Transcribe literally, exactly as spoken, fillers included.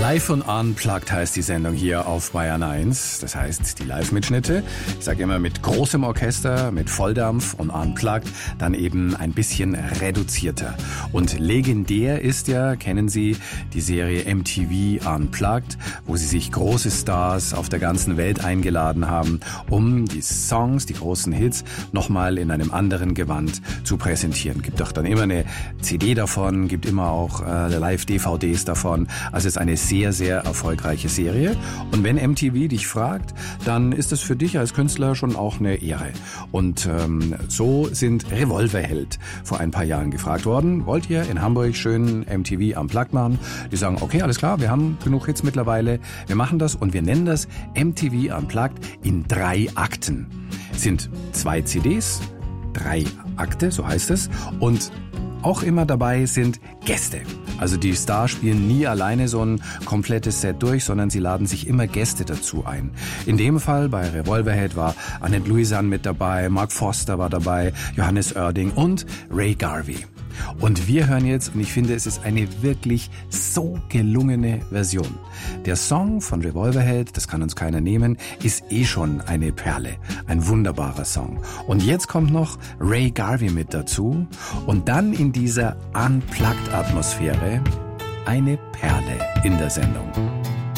Live und Unplugged heißt die Sendung hier auf Bayern eins. Das heißt, die Live-Mitschnitte. Ich sage immer mit großem Orchester, mit Volldampf und Unplugged, dann eben ein bisschen reduzierter. Und legendär ist ja, kennen Sie, die Serie M T V Unplugged, wo sie sich große Stars auf der ganzen Welt eingeladen haben, um die Songs, die großen Hits, nochmal in einem anderen Gewand zu präsentieren. Gibt doch dann immer eine C D davon, gibt immer auch äh, Live-D V Ds davon. Also es ist eine sehr, sehr erfolgreiche Serie. Und wenn M T V dich fragt, dann ist es für dich als Künstler schon auch eine Ehre. Und ähm, so sind Revolverheld vor ein paar Jahren gefragt worden. Wollt ihr in Hamburg schön M T V Unplugged machen? Die sagen, okay, alles klar, wir haben genug Hits mittlerweile. Wir machen das und wir nennen das M T V Unplugged in drei Akten. Es sind zwei C Ds, drei Akte, so heißt es. Und auch immer dabei sind Gäste. Also die Stars spielen nie alleine so ein komplettes Set durch, sondern sie laden sich immer Gäste dazu ein. In dem Fall bei Revolverheld war Annette Louisanne mit dabei, Mark Foster war dabei, Johannes Oerding und Ray Garvey. Und wir hören jetzt, und ich finde, es ist eine wirklich so gelungene Version. Der Song von Revolverheld, das kann uns keiner nehmen, ist eh schon eine Perle. Ein wunderbarer Song. Und jetzt kommt noch Ray Garvey mit dazu und dann in dieser Unplugged-Atmosphäre eine Perle in der Sendung.